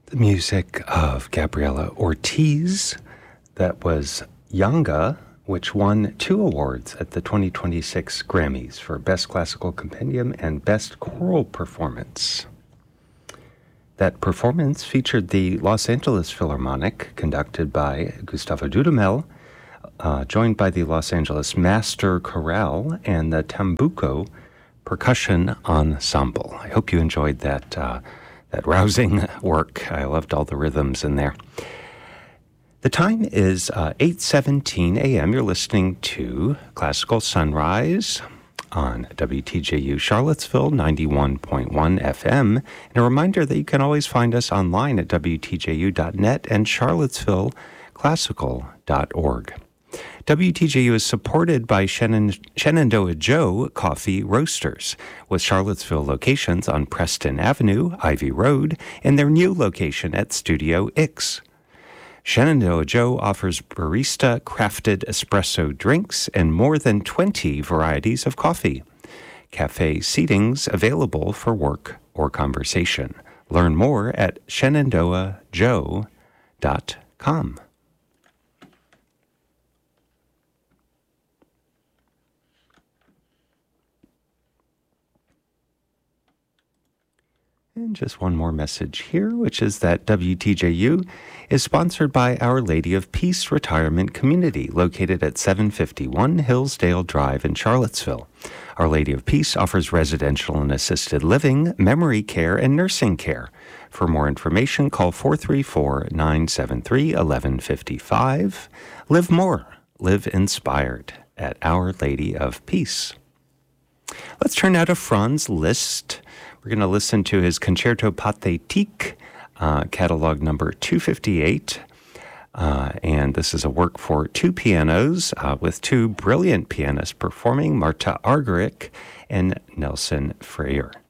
The music of Gabriela Ortiz. That was Yanga, which won 2 awards at the 2026 Grammys for Best Classical Compendium and Best Choral Performance. That performance featured the Los Angeles Philharmonic, conducted by Gustavo Dudamel, joined by the Los Angeles Master Chorale and the Tambuco Percussion Ensemble. I hope you enjoyed that rousing work. I loved all the rhythms in there. The time is 8:17 a.m. You're listening to Classical Sunrise on WTJU Charlottesville 91.1 FM. And a reminder that you can always find us online at WTJU.net and charlottesvilleclassical.org. WTJU is supported by Shenandoah Joe Coffee Roasters, with Charlottesville locations on Preston Avenue, Ivy Road, and their new location at Studio X. Shenandoah Joe offers barista-crafted espresso drinks and more than 20 varieties of coffee. Cafe seatings available for work or conversation. Learn more at shenandoahjoe.com. And just one more message here, which is that WTJU is sponsored by Our Lady of Peace Retirement Community, located at 751 Hillsdale Drive in Charlottesville. Our Lady of Peace offers residential and assisted living, memory care, and nursing care. For more information, call 434-973-1155. Live more. Live inspired at Our Lady of Peace. Let's turn now to Franz Liszt. We're going to listen to his Concerto Pathétique, catalog number 258. And this is a work for 2 pianos with 2 brilliant pianists performing, Marta Argerich and Nelson Freyer.